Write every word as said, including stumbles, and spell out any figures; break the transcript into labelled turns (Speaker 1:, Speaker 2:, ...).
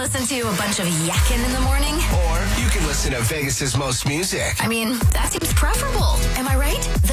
Speaker 1: listen to a bunch of yakking in the morning.
Speaker 2: Or you can listen to Vegas's most music.
Speaker 1: I mean, that seems preferable. Am I right?